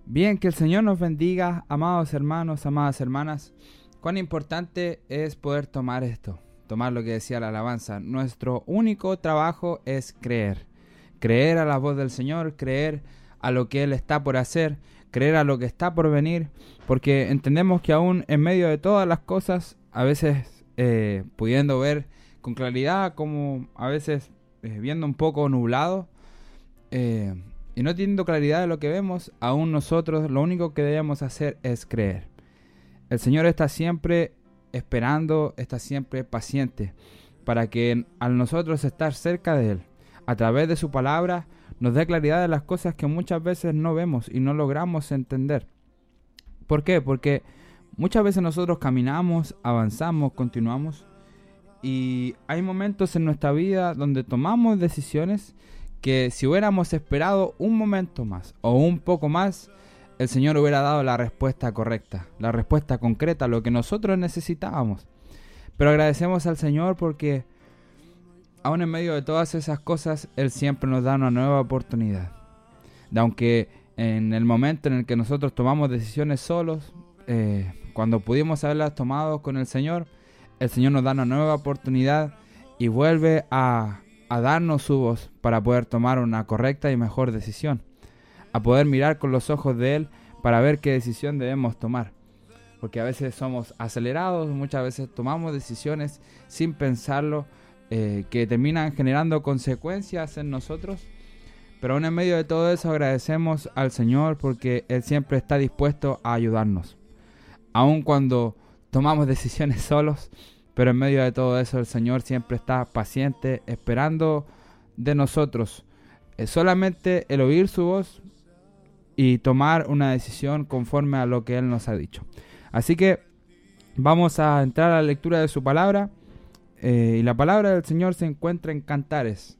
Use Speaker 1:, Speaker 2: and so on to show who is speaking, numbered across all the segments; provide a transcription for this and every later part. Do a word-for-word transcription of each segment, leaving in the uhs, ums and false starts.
Speaker 1: Bien, que el Señor nos bendiga, amados hermanos, amadas hermanas. Cuán importante es poder tomar esto, tomar lo que decía la alabanza. Nuestro único trabajo es creer. Creer a la voz del Señor, creer a lo que Él está por hacer, creer a lo que está por venir, porque entendemos que aún en medio de todas las cosas, a veces eh, pudiendo ver con claridad, como a veces eh, viendo un poco nublado, eh, y no teniendo claridad de lo que vemos, aún nosotros lo único que debemos hacer es creer. El Señor está siempre esperando, está siempre paciente, para que al nosotros estar cerca de Él, a través de su palabra, nos dé claridad de las cosas que muchas veces no vemos y no logramos entender. ¿Por qué? Porque muchas veces nosotros caminamos, avanzamos, continuamos, y hay momentos en nuestra vida donde tomamos decisiones que si hubiéramos esperado un momento más o un poco más, el Señor hubiera dado la respuesta correcta, la respuesta concreta, lo que nosotros necesitábamos. Pero agradecemos al Señor porque aún en medio de todas esas cosas, Él siempre nos da una nueva oportunidad. De aunque en el momento en el que nosotros tomamos decisiones solos, eh, cuando pudimos haberlas tomado con el Señor, el Señor nos da una nueva oportunidad y vuelve a... a darnos su voz para poder tomar una correcta y mejor decisión, a poder mirar con los ojos de Él para ver qué decisión debemos tomar, porque a veces somos acelerados, muchas veces tomamos decisiones sin pensarlo, eh, que terminan generando consecuencias en nosotros, pero aún en medio de todo eso agradecemos al Señor porque Él siempre está dispuesto a ayudarnos, aun cuando tomamos decisiones solos. Pero en medio de todo eso el Señor siempre está paciente, esperando de nosotros eh, solamente el oír su voz y tomar una decisión conforme a lo que Él nos ha dicho. Así que vamos a entrar a la lectura de su palabra. Eh, y la palabra del Señor se encuentra en Cantares.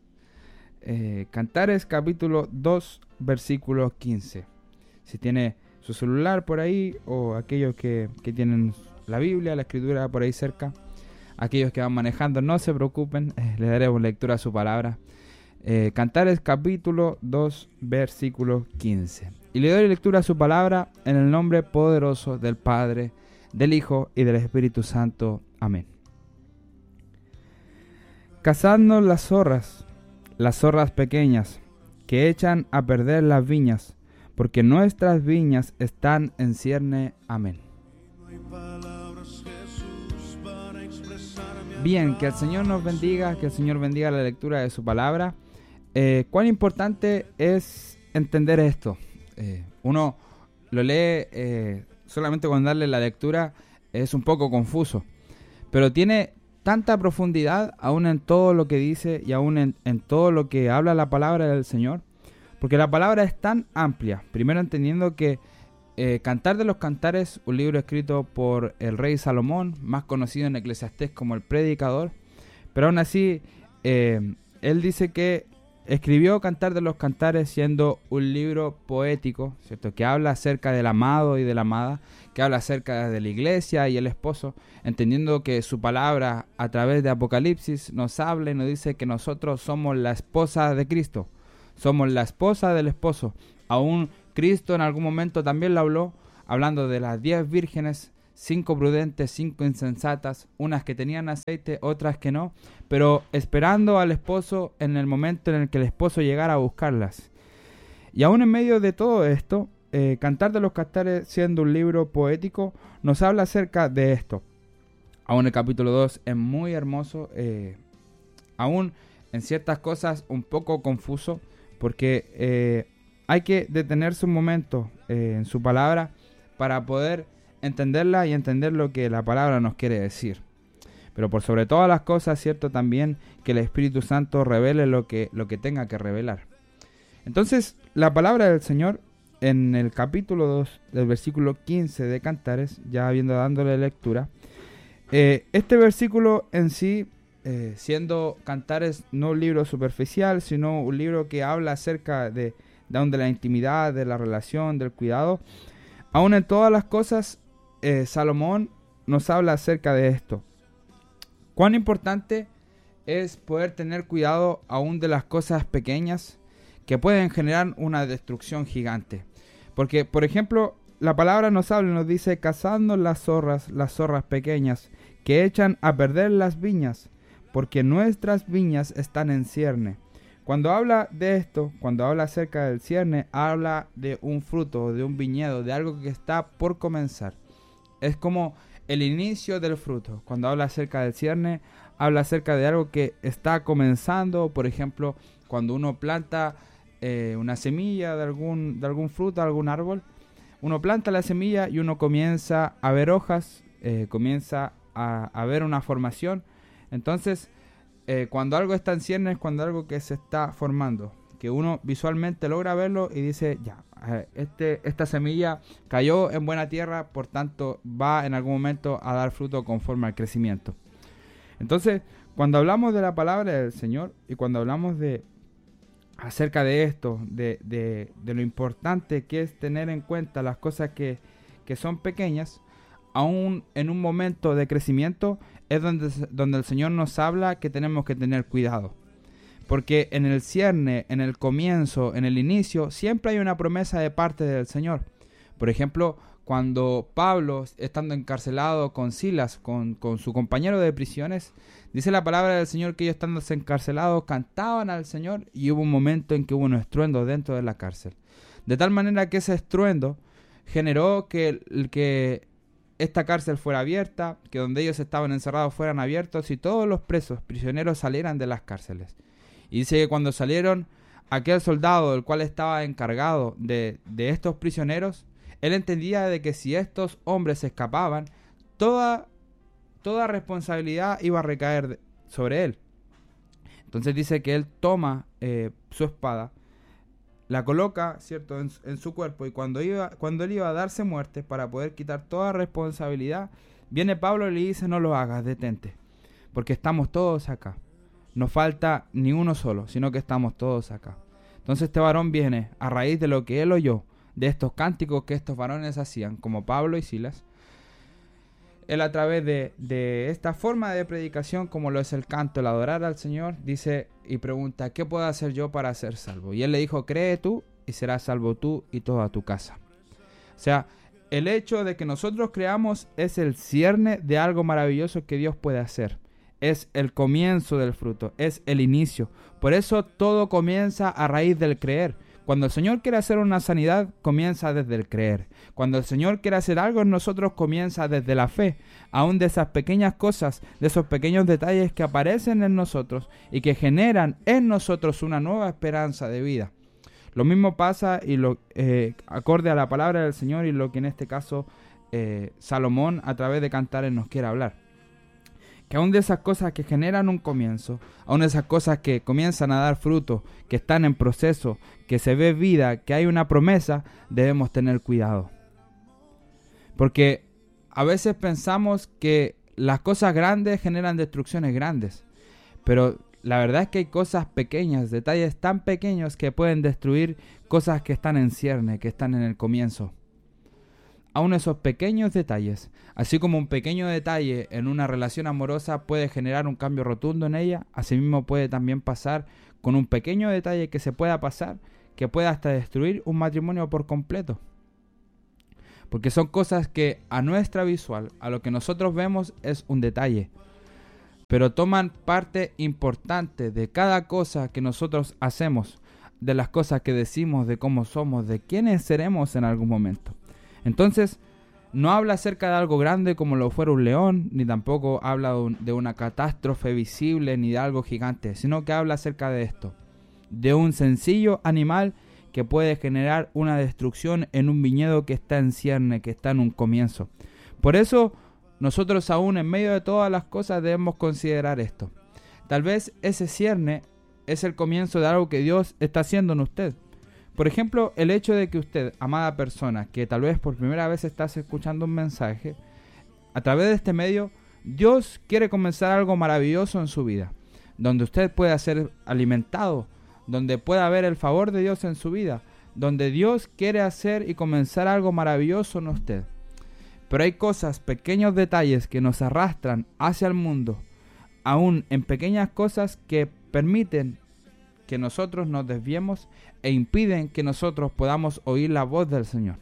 Speaker 1: Eh, Cantares capítulo dos, versículo quince. Si tiene su celular por ahí o aquellos que, que tienen la Biblia, la Escritura por ahí cerca. Aquellos que van manejando, no se preocupen, eh, les daremos lectura a su palabra. Eh, Cantares capítulo dos, versículo quince. Y le doy lectura a su palabra en el nombre poderoso del Padre, del Hijo y del Espíritu Santo. Amén. Cazadnos las zorras, las zorras pequeñas, que echan a perder las viñas, porque nuestras viñas están en cierne. Amén. Bien, que el Señor nos bendiga, que el Señor bendiga la lectura de su palabra. Eh, cuán importante es entender esto. Eh, uno lo lee eh, solamente con darle la lectura, es un poco confuso, pero tiene tanta profundidad aún en todo lo que dice y aún en, en todo lo que habla la palabra del Señor, porque la palabra es tan amplia. Primero entendiendo que Eh, Cantar de los Cantares, un libro escrito por el rey Salomón, más conocido en Eclesiastés como el Predicador, pero aún así eh, él dice que escribió Cantar de los Cantares siendo un libro poético, ¿cierto? Que habla acerca del amado y de la amada, que habla acerca de la iglesia y el esposo, entendiendo que su palabra a través de Apocalipsis nos habla y nos dice que nosotros somos la esposa de Cristo, somos la esposa del esposo. Aún Cristo en algún momento también lo habló, hablando de las diez vírgenes, cinco prudentes, cinco insensatas, unas que tenían aceite, otras que no, pero esperando al esposo en el momento en el que el esposo llegara a buscarlas. Y aún en medio de todo esto, eh, Cantar de los Cantares, siendo un libro poético, nos habla acerca de esto. Aún el capítulo dos es muy hermoso, eh, aún en ciertas cosas un poco confuso, porque eh, hay que detenerse un momento eh, en su palabra para poder entenderla y entender lo que la palabra nos quiere decir. Pero por sobre todas las cosas, cierto también que el Espíritu Santo revele lo que, lo que tenga que revelar. Entonces, la palabra del Señor en el capítulo dos del versículo quince de Cantares, ya habiendo dándole lectura, eh, este versículo en sí, eh, siendo Cantares no un libro superficial, sino un libro que habla acerca de de la intimidad, de la relación, del cuidado. Aún en todas las cosas, eh, Salomón nos habla acerca de esto. Cuán importante es poder tener cuidado aún de las cosas pequeñas que pueden generar una destrucción gigante. Porque, por ejemplo, la palabra nos habla y nos dice, cazando las zorras, las zorras pequeñas, que echan a perder las viñas, porque nuestras viñas están en cierne. Cuando habla de esto, cuando habla acerca del cierne, habla de un fruto, de un viñedo, de algo que está por comenzar. Es como el inicio del fruto. Cuando habla acerca del cierne, habla acerca de algo que está comenzando. Por ejemplo, cuando uno planta eh, una semilla de algún, de algún fruto, algún árbol, uno planta la semilla y uno comienza a ver hojas, eh, comienza a, a ver una formación. Entonces, eh, cuando algo está en cierne es cuando algo que se está formando, que uno visualmente logra verlo y dice, ya, este, esta semilla cayó en buena tierra, por tanto va en algún momento a dar fruto conforme al crecimiento. Entonces, cuando hablamos de la palabra del Señor y cuando hablamos de acerca de esto, de, de, de lo importante que es tener en cuenta las cosas que, que son pequeñas, aún en un momento de crecimiento, es donde, donde el Señor nos habla que tenemos que tener cuidado. Porque en el cierne, en el comienzo, en el inicio, siempre hay una promesa de parte del Señor. Por ejemplo, cuando Pablo, estando encarcelado con Silas, con, con su compañero de prisiones, dice la palabra del Señor que ellos estando encarcelados cantaban al Señor y hubo un momento en que hubo un estruendo dentro de la cárcel. De tal manera que ese estruendo generó que, que esta cárcel fuera abierta, que donde ellos estaban encerrados fueran abiertos y todos los presos, prisioneros salieran de las cárceles. Y dice que cuando salieron, aquel soldado, el cual estaba encargado de, de estos prisioneros, él entendía de que si estos hombres se escapaban, toda, toda responsabilidad iba a recaer sobre él. Entonces dice que él toma eh, su espada, la coloca, ¿cierto?, en, en su cuerpo, y cuando, iba, cuando él iba a darse muerte para poder quitar toda responsabilidad, viene Pablo y le dice, no lo hagas, detente, porque estamos todos acá. No falta ni uno solo, sino que estamos todos acá. Entonces este varón viene a raíz de lo que él oyó, de estos cánticos que estos varones hacían, como Pablo y Silas. Él a través de, de esta forma de predicación, como lo es el canto, el adorar al Señor, dice y pregunta, ¿qué puedo hacer yo para ser salvo? Y él le dijo, cree tú y serás salvo tú y toda tu casa. O sea, el hecho de que nosotros creamos es el cierne de algo maravilloso que Dios puede hacer. Es el comienzo del fruto, es el inicio. Por eso todo comienza a raíz del creer. Cuando el Señor quiere hacer una sanidad, comienza desde el creer. Cuando el Señor quiere hacer algo en nosotros, comienza desde la fe. Aún de esas pequeñas cosas, de esos pequeños detalles que aparecen en nosotros y que generan en nosotros una nueva esperanza de vida. Lo mismo pasa y lo eh, acorde a la palabra del Señor y lo que en este caso eh, Salomón a través de Cantares nos quiere hablar. Que aún de esas cosas que generan un comienzo, aún de esas cosas que comienzan a dar fruto, que están en proceso, que se ve vida, que hay una promesa, debemos tener cuidado. Porque a veces pensamos que las cosas grandes generan destrucciones grandes, pero la verdad es que hay cosas pequeñas, detalles tan pequeños que pueden destruir cosas que están en cierne, que están en el comienzo. Aún esos pequeños detalles, así como un pequeño detalle en una relación amorosa puede generar un cambio rotundo en ella, asimismo puede también pasar con un pequeño detalle que se pueda pasar, que pueda hasta destruir un matrimonio por completo. Porque son cosas que a nuestra visual, a lo que nosotros vemos es un detalle, pero toman parte importante de cada cosa que nosotros hacemos, de las cosas que decimos, de cómo somos, de quiénes seremos en algún momento. Entonces, no habla acerca de algo grande como lo fuera un león, ni tampoco habla de, un, de una catástrofe visible, ni de algo gigante, sino que habla acerca de esto, de un sencillo animal que puede generar una destrucción en un viñedo que está en cierne, que está en un comienzo. Por eso, nosotros aún en medio de todas las cosas debemos considerar esto. Tal vez ese cierne es el comienzo de algo que Dios está haciendo en usted. Por ejemplo, el hecho de que usted, amada persona, que tal vez por primera vez estás escuchando un mensaje, a través de este medio, Dios quiere comenzar algo maravilloso en su vida, donde usted pueda ser alimentado, donde pueda ver el favor de Dios en su vida, donde Dios quiere hacer y comenzar algo maravilloso en usted. Pero hay cosas, pequeños detalles que nos arrastran hacia el mundo, aún en pequeñas cosas que permiten que nosotros nos desviemos e impiden que nosotros podamos oír la voz del Señor.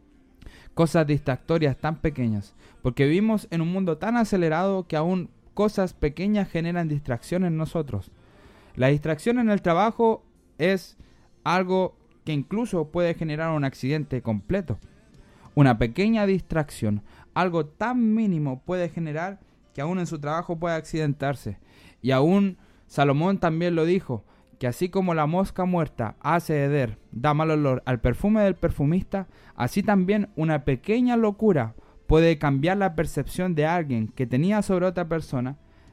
Speaker 1: Cosas distractorias tan pequeñas, porque vivimos en un mundo tan acelerado que aún cosas pequeñas generan distracción en nosotros. La distracción en el trabajo es algo que incluso puede generar un accidente completo. Una pequeña distracción, algo tan mínimo, puede generar que aún en su trabajo pueda accidentarse. Y aún Salomón también lo dijo, que así como la mosca muerta hace heder, da mal olor al perfume del perfumista, así también una pequeña locura puede cambiar la percepción de alguien que tenía sobre otra persona,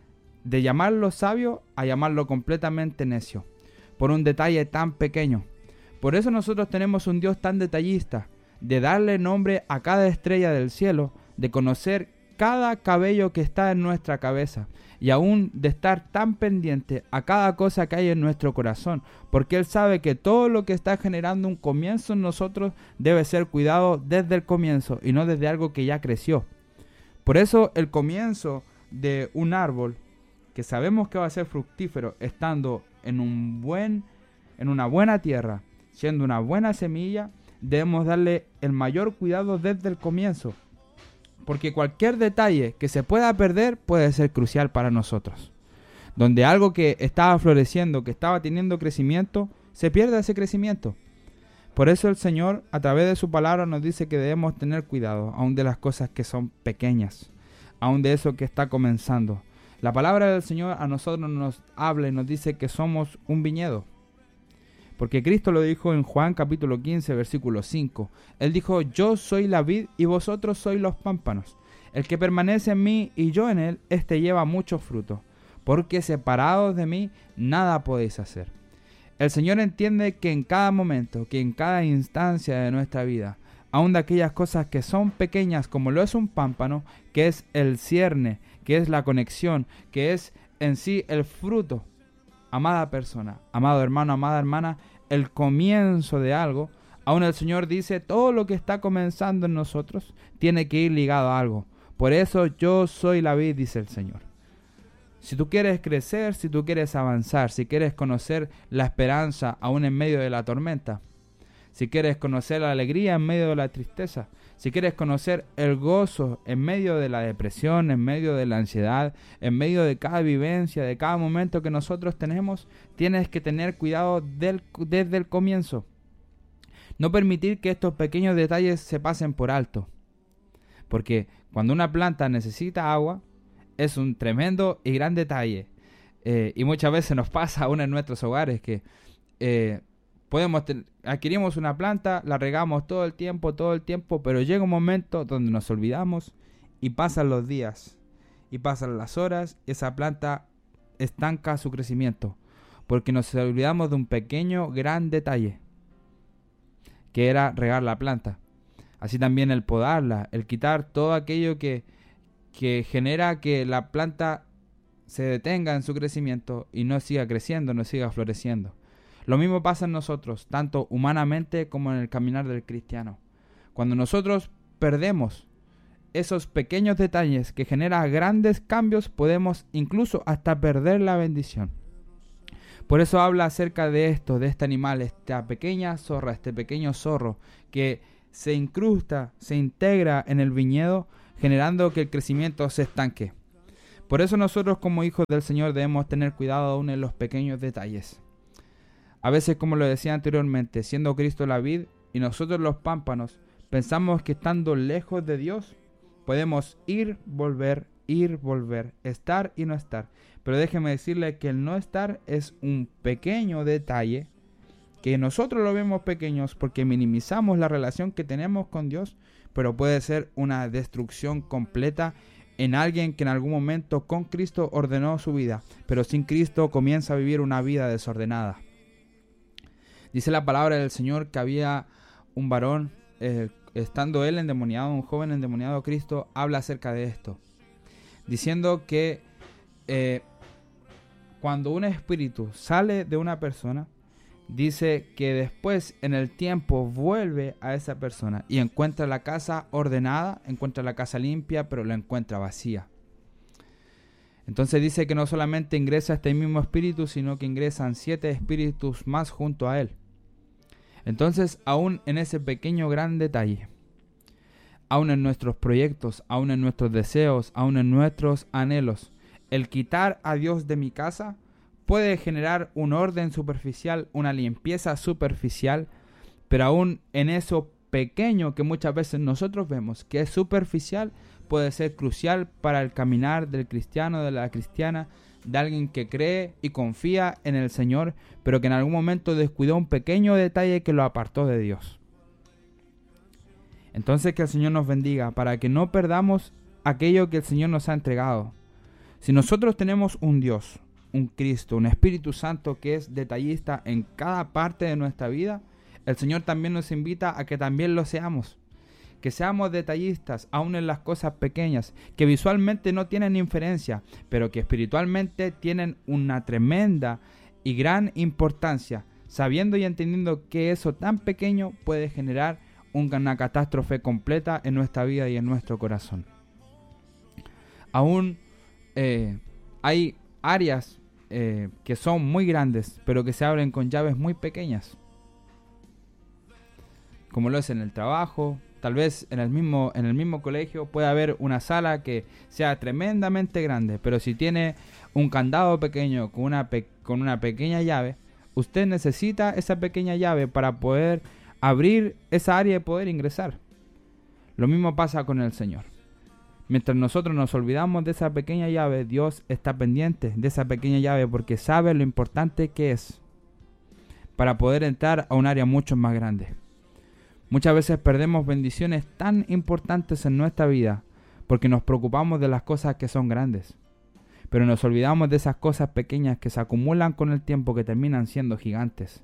Speaker 1: de llamarlo sabio a llamarlo completamente necio, por un detalle tan pequeño. Por eso nosotros tenemos un Dios tan detallista, de darle nombre a cada estrella del cielo, de conocer cada cabello que está en nuestra cabeza, y aún de estar tan pendiente a cada cosa que hay en nuestro corazón, porque Él sabe que todo lo que está generando un comienzo en nosotros debe ser cuidado desde el comienzo y no desde algo que ya creció. Por eso el comienzo de un árbol que sabemos que va a ser fructífero estando en un buen, en una buena tierra, siendo una buena semilla, debemos darle el mayor cuidado desde el comienzo, porque cualquier detalle que se pueda perder puede ser crucial para nosotros. Donde algo que estaba floreciendo, que estaba teniendo crecimiento, se pierde ese crecimiento. Por eso el Señor, a través de su palabra, nos dice que debemos tener cuidado, aún de las cosas que son pequeñas, aún de eso que está comenzando. La palabra del Señor a nosotros nos habla y nos dice que somos un viñedo. Porque Cristo lo dijo en Juan capítulo quince, versículo cinco. Él dijo, yo soy la vid y vosotros sois los pámpanos. El que permanece en mí y yo en él, éste lleva mucho fruto. Porque separados de mí, nada podéis hacer. El Señor entiende que en cada momento, que en cada instancia de nuestra vida, aun de aquellas cosas que son pequeñas como lo es un pámpano, que es el cierne, que es la conexión, que es en sí el fruto, amada persona, amado hermano, amada hermana, el comienzo de algo, aún el Señor dice, todo lo que está comenzando en nosotros tiene que ir ligado a algo. Por eso yo soy la vid, dice el Señor. Si tú quieres crecer, si tú quieres avanzar, si quieres conocer la esperanza aún en medio de la tormenta, si quieres conocer la alegría en medio de la tristeza, si quieres conocer el gozo en medio de la depresión, en medio de la ansiedad, en medio de cada vivencia, de cada momento que nosotros tenemos, tienes que tener cuidado del, desde el comienzo. No permitir que estos pequeños detalles se pasen por alto. Porque cuando una planta necesita agua, es un tremendo y gran detalle. Eh, y muchas veces nos pasa aún en nuestros hogares que eh, podemos ten- adquirimos una planta, la regamos todo el tiempo, todo el tiempo, pero llega un momento donde nos olvidamos y pasan los días y pasan las horas y esa planta estanca su crecimiento porque nos olvidamos de un pequeño gran detalle que era regar la planta. Así también el podarla, el quitar todo aquello que, que genera que la planta se detenga en su crecimiento y no siga creciendo, no siga floreciendo. Lo mismo pasa en nosotros, tanto humanamente como en el caminar del cristiano. Cuando nosotros perdemos esos pequeños detalles que generan grandes cambios, podemos incluso hasta perder la bendición. Por eso habla acerca de esto, de este animal, esta pequeña zorra, este pequeño zorro que se incrusta, se integra en el viñedo, generando que el crecimiento se estanque. Por eso nosotros como hijos del Señor debemos tener cuidado aún en los pequeños detalles. A veces, como lo decía anteriormente, siendo Cristo la vid y nosotros los pámpanos, pensamos que estando lejos de Dios podemos ir, volver, ir, volver, estar y no estar. Pero déjeme decirle que el no estar es un pequeño detalle que nosotros lo vemos pequeños porque minimizamos la relación que tenemos con Dios, pero puede ser una destrucción completa en alguien que en algún momento con Cristo ordenó su vida, pero sin Cristo comienza a vivir una vida desordenada. Dice la palabra del Señor que había un varón, eh, estando él endemoniado, un joven endemoniado, Cristo habla acerca de esto, diciendo que eh, cuando un espíritu sale de una persona, dice que después en el tiempo vuelve a esa persona y encuentra la casa ordenada, encuentra la casa limpia, pero la encuentra vacía. Entonces dice que no solamente ingresa este mismo espíritu, sino que ingresan siete espíritus más junto a él. Entonces, aún en ese pequeño gran detalle, aún en nuestros proyectos, aún en nuestros deseos, aún en nuestros anhelos, el quitar a Dios de mi casa puede generar un orden superficial, una limpieza superficial, pero aún en eso pequeño que muchas veces nosotros vemos que es superficial, puede ser crucial para el caminar del cristiano, de la cristiana, de alguien que cree y confía en el Señor, pero que en algún momento descuidó un pequeño detalle que lo apartó de Dios. Entonces que el Señor nos bendiga para que no perdamos aquello que el Señor nos ha entregado. Si nosotros tenemos un Dios, un Cristo, un Espíritu Santo que es detallista en cada parte de nuestra vida, el Señor también nos invita a que también lo seamos. Que seamos detallistas aún en las cosas pequeñas, que visualmente no tienen inferencia, pero que espiritualmente tienen una tremenda y gran importancia, sabiendo y entendiendo que eso tan pequeño puede generar una catástrofe completa en nuestra vida y en nuestro corazón. Aún eh, hay áreas eh, que son muy grandes, pero que se abren con llaves muy pequeñas, como lo es en el trabajo. Tal vez en el mismo, en el mismo colegio puede haber una sala que sea tremendamente grande, pero si tiene un candado pequeño con una, pe- con una pequeña llave, usted necesita esa pequeña llave para poder abrir esa área y poder ingresar. Lo mismo pasa con el Señor. Mientras nosotros nos olvidamos de esa pequeña llave, Dios está pendiente de esa pequeña llave porque sabe lo importante que es para poder entrar a un área mucho más grande. Muchas veces perdemos bendiciones tan importantes en nuestra vida porque nos preocupamos de las cosas que son grandes, pero nos olvidamos de esas cosas pequeñas que se acumulan con el tiempo, que terminan siendo gigantes.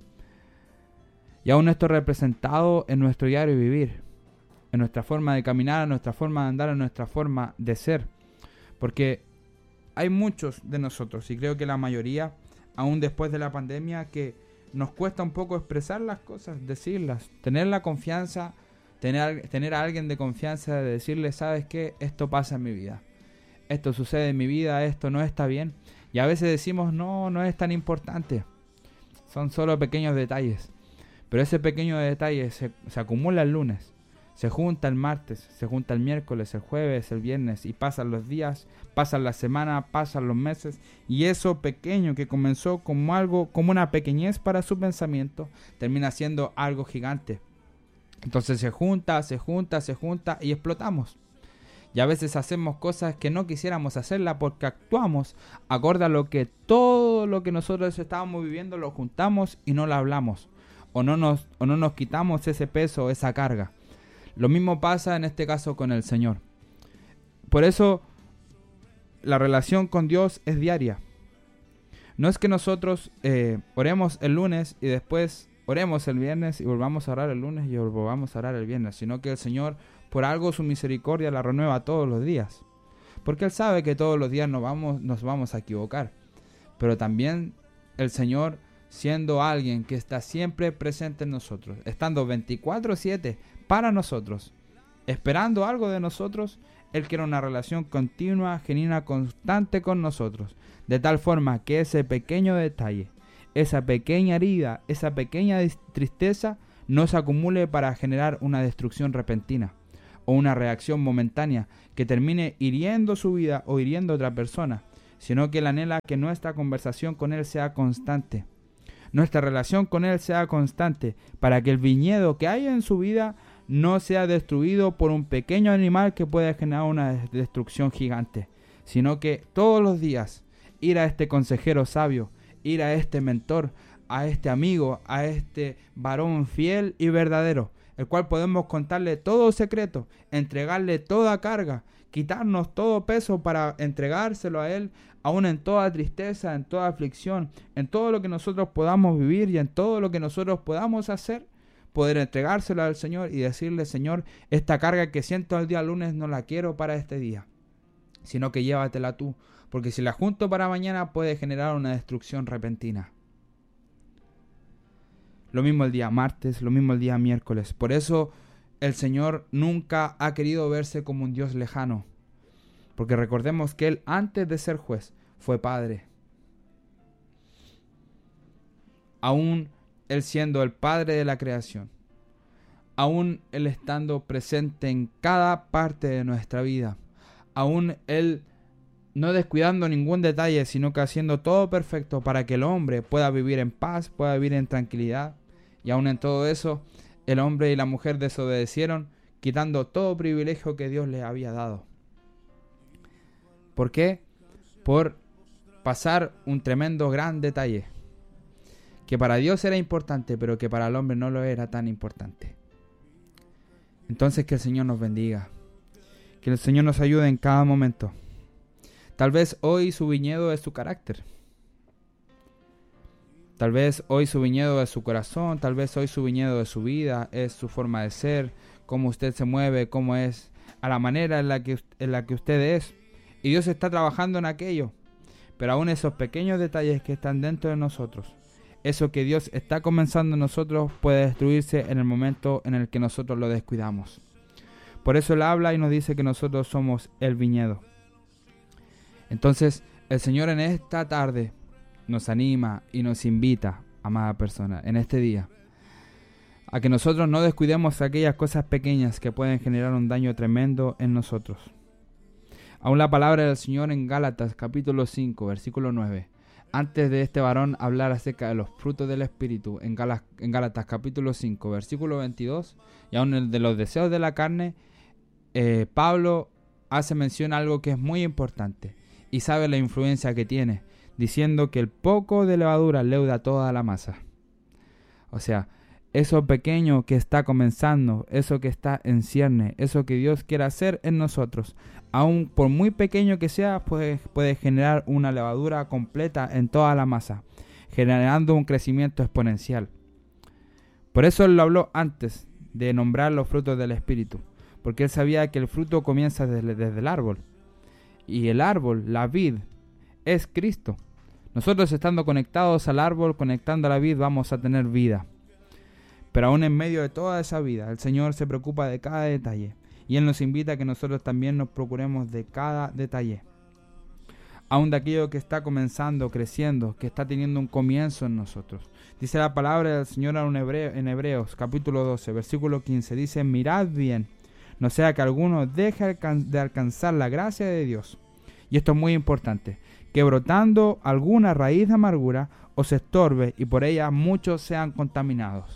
Speaker 1: Y aún esto es representado en nuestro diario vivir, en nuestra forma de caminar, en nuestra forma de andar, en nuestra forma de ser. Porque hay muchos de nosotros, y creo que la mayoría, aún después de la pandemia, que nos cuesta un poco expresar las cosas, decirlas, tener la confianza, tener, tener a alguien de confianza de decirle, ¿sabes qué? Esto pasa en mi vida, esto sucede en mi vida, esto no está bien. Y a veces decimos, no, no es tan importante, son solo pequeños detalles. Pero ese pequeño detalle se, se acumula el lunes, se junta el martes, se junta el miércoles, el jueves, el viernes, y pasan los días, pasan la semana, pasan los meses, y eso pequeño que comenzó como algo, como una pequeñez para su pensamiento, termina siendo algo gigante. Entonces se junta, se junta, se junta y explotamos. Y a veces hacemos cosas que no quisiéramos hacerlas porque actuamos acorde a lo que todo lo que nosotros estábamos viviendo lo juntamos y no lo hablamos, o no nos, o no nos quitamos ese peso, esa carga. Lo mismo pasa en este caso con el Señor. Por eso la relación con Dios es diaria. No es que nosotros eh, oremos el lunes y después oremos el viernes y volvamos a orar el lunes y volvamos a orar el viernes, sino que el Señor, por algo su misericordia la renueva todos los días. Porque Él sabe que todos los días nos vamos, nos vamos a equivocar. Pero también el Señor, siendo alguien que está siempre presente en nosotros, estando veinticuatro siete para nosotros, esperando algo de nosotros, Él quiere una relación continua, genuina, constante con nosotros, de tal forma que ese pequeño detalle, esa pequeña herida, esa pequeña tristeza no se acumule para generar una destrucción repentina o una reacción momentánea que termine hiriendo su vida o hiriendo a otra persona, sino que Él anhela que nuestra conversación con Él sea constante, nuestra relación con Él sea constante, para que el viñedo que hay en su vida no sea destruido por un pequeño animal que pueda generar una destrucción gigante, sino que todos los días ir a este consejero sabio, ir a este mentor, a este amigo, a este varón fiel y verdadero, el cual podemos contarle todo secreto, entregarle toda carga, quitarnos todo peso para entregárselo a Él, aún en toda tristeza, en toda aflicción, en todo lo que nosotros podamos vivir y en todo lo que nosotros podamos hacer, poder entregárselo al Señor y decirle, Señor, esta carga que siento el día lunes no la quiero para este día, sino que llévatela tú, porque si la junto para mañana puede generar una destrucción repentina. Lo mismo el día martes, lo mismo el día miércoles. Por eso el Señor nunca ha querido verse como un Dios lejano, Porque recordemos que Él, antes de ser juez, fue Padre. Aún Él siendo el Padre de la creación, aún Él estando presente en cada parte de nuestra vida, aún Él no descuidando ningún detalle, sino que haciendo todo perfecto para que el hombre pueda vivir en paz, pueda vivir en tranquilidad. Y aún en todo eso, el hombre y la mujer desobedecieron, quitando todo privilegio que Dios les había dado. ¿Por qué? Por pasar un tremendo gran detalle, que para Dios era importante, pero que para el hombre no lo era tan importante. Entonces que el Señor nos bendiga, que el Señor nos ayude en cada momento. Tal vez hoy su viñedo es su carácter. Tal vez hoy su viñedo es su corazón, tal vez hoy su viñedo es su vida, es su forma de ser, cómo usted se mueve, cómo es, a la manera en la que, en la que usted es. Y Dios está trabajando en aquello. Pero aún esos pequeños detalles que están dentro de nosotros, eso que Dios está comenzando en nosotros, puede destruirse en el momento en el que nosotros lo descuidamos. Por eso Él habla y nos dice que nosotros somos el viñedo. Entonces, el Señor en esta tarde nos anima y nos invita, amada persona, en este día, a que nosotros no descuidemos aquellas cosas pequeñas que pueden generar un daño tremendo en nosotros. Aún la palabra del Señor en Gálatas capítulo cinco, versículo nueve. Antes de este varón hablar acerca de los frutos del Espíritu, en, Gal- en Gálatas capítulo cinco, versículo veintidós, y aún el de los deseos de la carne, eh, Pablo hace mención a algo que es muy importante y sabe la influencia que tiene, diciendo que el poco de levadura leuda toda la masa. O sea, eso pequeño que está comenzando, eso que está en cierne, eso que Dios quiere hacer en nosotros, aun por muy pequeño que sea, puede, puede generar una levadura completa en toda la masa, generando un crecimiento exponencial. Por eso Él lo habló antes de nombrar los frutos del Espíritu, porque Él sabía que el fruto comienza desde, desde el árbol, y el árbol, la vid, es Cristo. Nosotros estando conectados al árbol, conectando a la vid, vamos a tener vida. Pero aún en medio de toda esa vida, el Señor se preocupa de cada detalle. Y Él nos invita a que nosotros también nos procuremos de cada detalle. Aún de aquello que está comenzando, creciendo, que está teniendo un comienzo en nosotros. Dice la palabra del Señor en Hebreos, en Hebreos capítulo doce, versículo quince. Dice, mirad bien, no sea que alguno deje de alcanzar la gracia de Dios. Y esto es muy importante. Que brotando alguna raíz de amargura os estorbe y por ella muchos sean contaminados.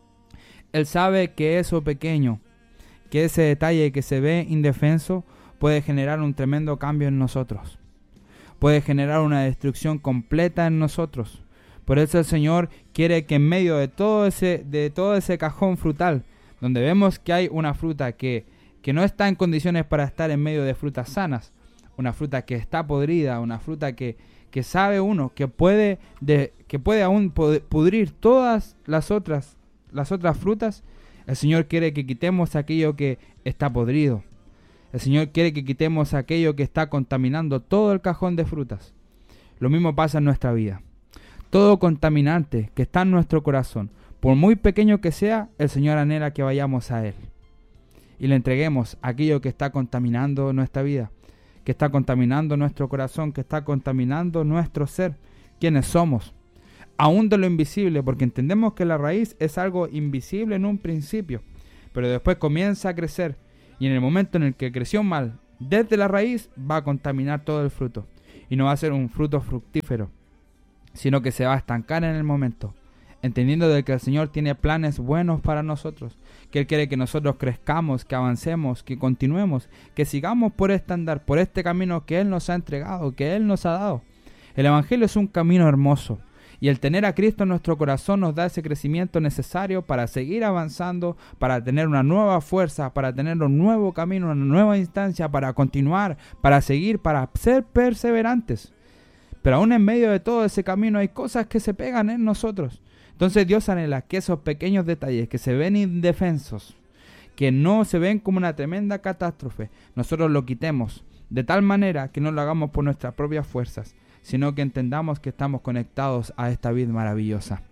Speaker 1: Él sabe que eso pequeño, que ese detalle que se ve indefenso puede generar un tremendo cambio en nosotros. Puede generar una destrucción completa en nosotros. Por eso el Señor quiere que en medio de todo ese, de todo ese cajón frutal, donde vemos que hay una fruta que, que no está en condiciones para estar en medio de frutas sanas, una fruta que está podrida, una fruta que, que sabe uno, que puede, de, que puede aún pudrir todas las otras las otras frutas, el Señor quiere que quitemos aquello que está podrido. El Señor quiere que quitemos aquello que está contaminando todo el cajón de frutas. Lo mismo pasa en nuestra vida. Todo contaminante que está en nuestro corazón, por muy pequeño que sea, el Señor anhela que vayamos a Él y le entreguemos aquello que está contaminando nuestra vida, que está contaminando nuestro corazón, que está contaminando nuestro ser, quienes somos. Aún de lo invisible, porque entendemos que la raíz es algo invisible en un principio, pero después comienza a crecer, y en el momento en el que creció mal, desde la raíz va a contaminar todo el fruto, y no va a ser un fruto fructífero, sino que se va a estancar en el momento, entendiendo de que el Señor tiene planes buenos para nosotros, que Él quiere que nosotros crezcamos, que avancemos, que continuemos, que sigamos por este andar, por este camino que Él nos ha entregado, que Él nos ha dado. El Evangelio es un camino hermoso, y el tener a Cristo en nuestro corazón nos da ese crecimiento necesario para seguir avanzando, para tener una nueva fuerza, para tener un nuevo camino, una nueva instancia, para continuar, para seguir, para ser perseverantes. Pero aún en medio de todo ese camino hay cosas que se pegan en nosotros. Entonces Dios anhela que esos pequeños detalles que se ven indefensos, que no se ven como una tremenda catástrofe, nosotros lo quitemos de tal manera que no lo hagamos por nuestras propias fuerzas, sino que entendamos que estamos conectados a esta vid maravillosa.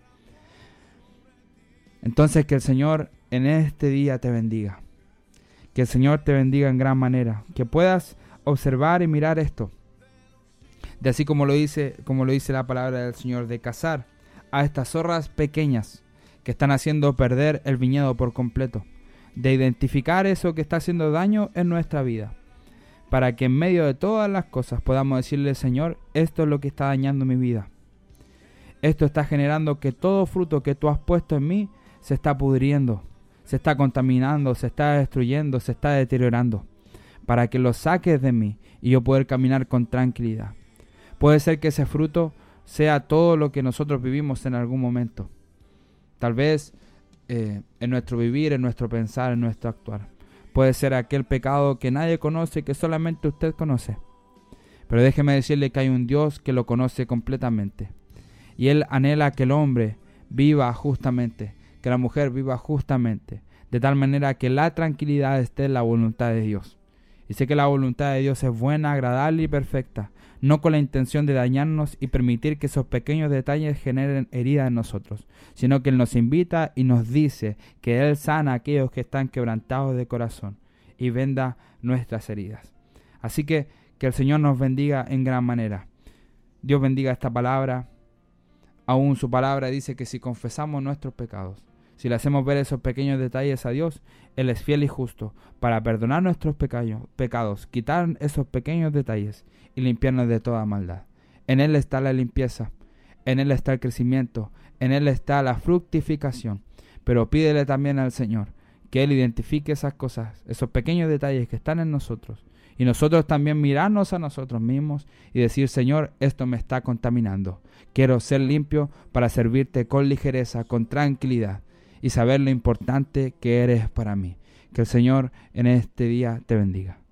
Speaker 1: Entonces que el Señor en este día te bendiga, que el Señor te bendiga en gran manera, que puedas observar y mirar esto. De así como lo dice, como lo dice la palabra del Señor, de cazar a estas zorras pequeñas que están haciendo perder el viñedo por completo, de identificar eso que está haciendo daño en nuestra vida, para que en medio de todas las cosas podamos decirle: Señor, esto es lo que está dañando mi vida. Esto está generando que todo fruto que tú has puesto en mí se está pudriendo, se está contaminando, se está destruyendo, se está deteriorando, para que lo saques de mí y yo poder caminar con tranquilidad. Puede ser que ese fruto sea todo lo que nosotros vivimos en algún momento. Tal vez eh, en nuestro vivir, en nuestro pensar, en nuestro actuar. Puede ser aquel pecado que nadie conoce, que solamente usted conoce. Pero déjeme decirle que hay un Dios que lo conoce completamente. Y Él anhela que el hombre viva justamente, que la mujer viva justamente, de tal manera que la tranquilidad esté en la voluntad de Dios. Y sé que la voluntad de Dios es buena, agradable y perfecta, no con la intención de dañarnos y permitir que esos pequeños detalles generen heridas en nosotros, sino que Él nos invita y nos dice que Él sana a aquellos que están quebrantados de corazón y venda nuestras heridas. Así que que el Señor nos bendiga en gran manera. Dios bendiga esta palabra. Aún su palabra dice que si confesamos nuestros pecados, si le hacemos ver esos pequeños detalles a Dios, Él es fiel y justo para perdonar nuestros pecados, pecados, quitar esos pequeños detalles y limpiarnos de toda maldad. En Él está la limpieza, en Él está el crecimiento, en Él está la fructificación. Pero pídele también al Señor que Él identifique esas cosas, esos pequeños detalles que están en nosotros. Y nosotros también mirarnos a nosotros mismos y decir: Señor, esto me está contaminando. Quiero ser limpio para servirte con ligereza, con tranquilidad y saber lo importante que eres para mí. Que el Señor en este día te bendiga.